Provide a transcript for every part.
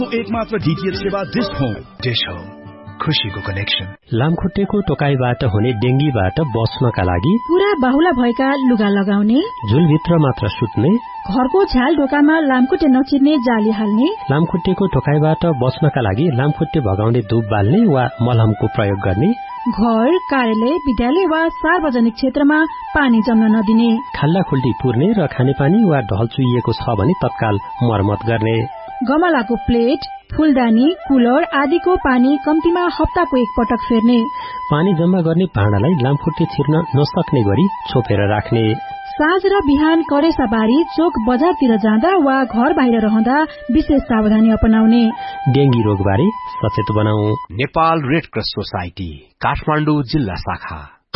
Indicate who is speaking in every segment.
Speaker 1: एकमात्र डीटीएच सेवा dish home खुशीको कनेक्सन।
Speaker 2: लामखुट्टेको टोकाइबाट हुने डेंगीबाट बच्नका लागि
Speaker 3: पूरा बाहुला भएका लुगा लगाउने,
Speaker 2: झुलभित्र मात्र सुत्ने,
Speaker 3: घरको झ्याल ढोकामा लामखुट्टे नचिर्ने जाली हाल्ने,
Speaker 2: लामखुट्टेको टोकाइबाट बच्नका लागि लामखुट्टे भगाउने धूप बाल्ने वा मलहमको प्रयोग गर्ने,
Speaker 3: घर, कार्यालय, विद्यालय वा सार्वजनिक क्षेत्रमा पानी जम्न नदिने,
Speaker 2: खाल्डाखुल्डी पुर्ने र खानेपानी वा ढल चुइएको छ भने तत्काल मर्मत गर्ने,
Speaker 3: गमलाको प्लेट, फूलदानी, कुलर आदिको पानी कम्तीमा हप्ताको एक पटक फेर्ने,
Speaker 2: पानी जम्मा गर्ने भाँडालाई लामखुट्टे छिर्न नसक्ने गरी छोपेर राख्ने,
Speaker 3: साँझ र बिहान करेसाबारी चोक बजारतिर जाँदा वा घर बाहिर रहँदा विशेष सावधानी अपनाउने।
Speaker 2: डेंगी रोगबारे सचेत बनाऊ।
Speaker 1: Nepal red cross society Kathmandu जिल्ला शाखा।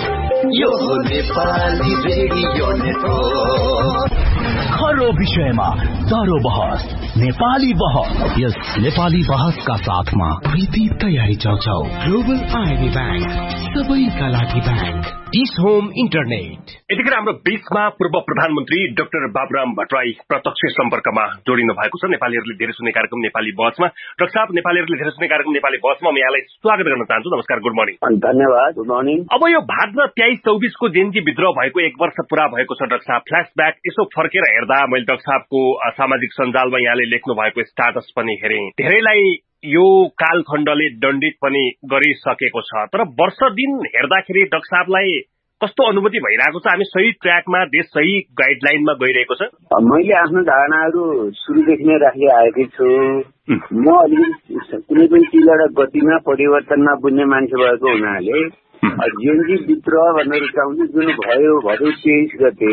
Speaker 4: यो नेपाली रेडियो नेटवर्क
Speaker 1: खरो विषयमा दरो बहस, नेपाली बहस। यस नेपाली बहसका साथमा प्रीति तयारी चौचौ, ग्लोबल आईबी बैंक, सबैका लागि बैंक, डिश होम इन्टरनेट।
Speaker 5: यतिखेर हाम्रो बीचमा पूर्व प्रधानमन्त्री डाक्टर बाबुराम भट्टराई प्रत्यक्ष सम्पर्कमा जोडिनु भएको छ। नेपालीहरूले धेरै सुन्ने कार्यक्रम नेपाली बहसमा। डाक्टर साहब, नेपालीहरूले धेरै सुन्ने कार्यक्रम नेपाली बहसमा म यहाँलाई स्वागत गर्न चाहन्छु। नमस्कार, गुड मर्निङ।
Speaker 6: धन्यवाद, गुड मर्निङ।
Speaker 5: अब यो भाद्र 23-24 को जेनजी विद्रोह भएको 1 वर्ष पूरा भएको छ। डाक्टर साहब, फ्ल्यासब्याक यसो फर्केर हेर्दा मैले डाक्टर साहबको सामाजिक सञ्जालमा यहाँले लेख्नु भएको स्ट्याटस पनि हेरे, धेरैलाई यो कालखण्डले दण्डित पनि गरिसकेको छ। तर वर्ष दिन हेर्दाखेरि डाक्टर साहबलाई कस्तो अनुभूति भइरहेको छ? हामी सही ट्र्याकमा, देश सही गाइडलाइनमा गइरहेको छ?
Speaker 6: मैले आफ्नो धारणाहरू सुरुदेखि नै राखी आएकै छु। म अलिकति कुनै पनि चिजबाट गतिमा परिवर्तनमा बुझ्ने मान्छे भएको हुनाले जेनजी विद्रोह भन्न रुचाउँछु जुन भयो भदौ 23 गते,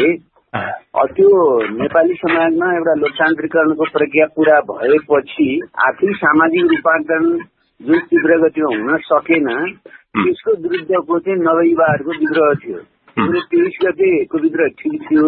Speaker 6: त्यो नेपाली समाजमा एउटा लोकतान्त्रिकरणको प्रक्रिया पूरा भएपछि आर्थिक सामाजिक रूपान्तरण जुन तीव्र गतिमा हुन सकेन, त्यसको विरुद्धको चाहिँ नवयुवाहरूको विद्रोह थियो। 23 गतेको विद्रोह ठिक थियो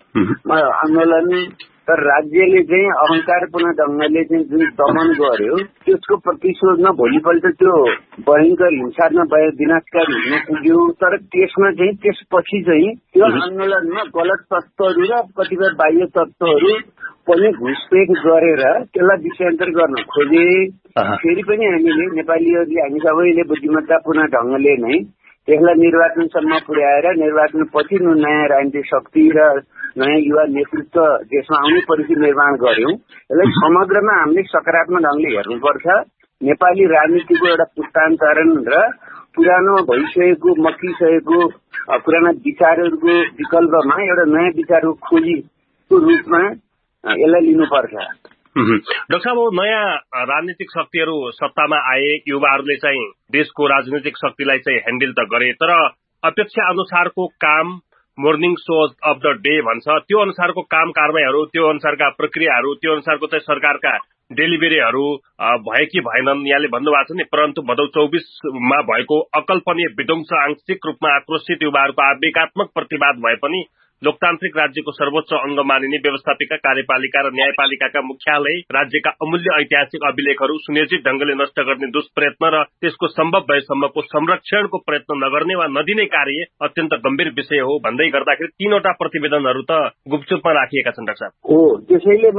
Speaker 6: आन्दोलन, तर राज्यले चाहिँ अहंकारपूर्ण ढंगले चाहिँ जुन दमन गर्यो त्यसको प्रतिशोधमा भोलिपल्ट त्यो भयंकर हिंसात्मक विनाशकारी हुन पुग्यो। तर त्यसमा चाहिँ त्यसपछि चाहिँ त्यो आन्दोलनमा गलत तत्त्वहरू र कतिपय बाह्य तत्त्वहरू पनि घुसपेठ गरेर त्यसलाई विषयान्तर गर्न खोजे। फेरि पनि हामीले नेपालीहरूले, हामी सबैले बुद्धिमत्तापूर्ण ढंगले नै त्यसलाई निर्वाचनसम्म पुर्याएर निर्वाचनपछि नयाँ राजनीतिक शक्ति र नयाँ युवा नेतृत्व देशमा आउने परिस्थिति निर्माण गर्यौं। यसलाई समग्रमा हामीले सकारात्मक ढंगले हेर्नुपर्छ। नेपाली राजनीतिको एउटा पुस्तान्तरण र पुरानो भइसकेको मकिसकेको पुराना विचारहरूको विकल्पमा एउटा नयाँ विचारको खोजीको रूपमा यसलाई लिनुपर्छ।
Speaker 5: डाक्टर साहब, नयाँ राजनीतिक शक्तिहरू सत्तामा आए, युवाहरूले चाहिँ देशको राजनीतिक शक्तिलाई चाहिँ ह्यान्डल त गरे, तर अपेक्षा अनुसारको काम, morning so of the day भन्छ, त्यो अनुसारको काम कारबाहीहरू, त्यो अनुसारका प्रक्रियाहरू, त्यो अनुसारको चाहिँ सरकारका डेलिभरीहरू भए कि भएनन् यहाँले भन्नुभएको छ नि। परन्तु भदौ 24 भएको अकल्पनीय विध्वंस, आंशिक रूपमा आक्रोशित युवाहरूको आवेगात्मक प्रतिवाद भए पनि लोकतान्त्रिक राज्यको सर्वोच्च अंग मानिने व्यवस्थापिका, कार्यपालिका र न्यायपालिकाका मुख्यालय राज्यका अमूल्य ऐतिहासिक अभिलेखहरू सुनियोजित ढंगले नष्ट गर्ने दुष्प्रयत्न र त्यसको सम्भव भएसम्मको संरक्षणको प्रयत्न नगर्ने वा नदिने कार्य अत्यन्त गम्भीर विषय हो भन्दै गर्दाखेरि 3वटा प्रतिवेदनहरू त गुपचुपमा राखिएका छन्। डाक्टर साहब,
Speaker 6: त्यसैले